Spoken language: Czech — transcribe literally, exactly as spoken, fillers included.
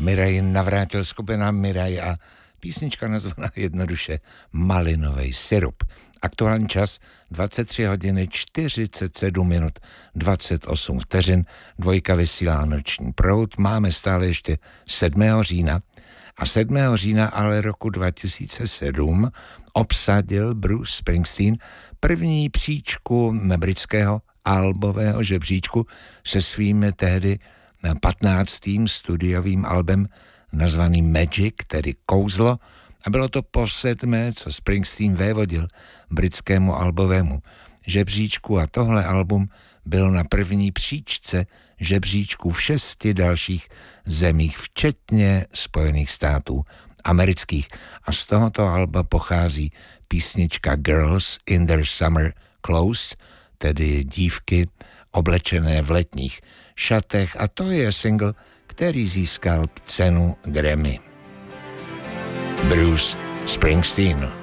Mirej navrátil skupina Mirej a písnička nazvaná jednoduše Malinový syrup. Aktuální čas dvacet tři hodiny čtyřicet sedm minut dvacet osm vteřin. Dvojka vysílá noční proud. Máme stále ještě sedmého října a sedmého října ale roku dva tisíce sedm obsadil Bruce Springsteen první příčku britského albového žebříčku se svým tehdy patnáctým studiovým albem nazvaným Magic, tedy Kouzlo, a bylo to po sedmé, co Springsteen vévodil britskému albovému žebříčku a tohle album bylo na první příčce žebříčku v šesti dalších zemích, včetně Spojených států amerických. A z tohoto alba pochází písnička Girls in Their Summer Clothes, tedy dívky oblečené v letních šatech, a to je single, který získal cenu Grammy. Bruce Springsteen.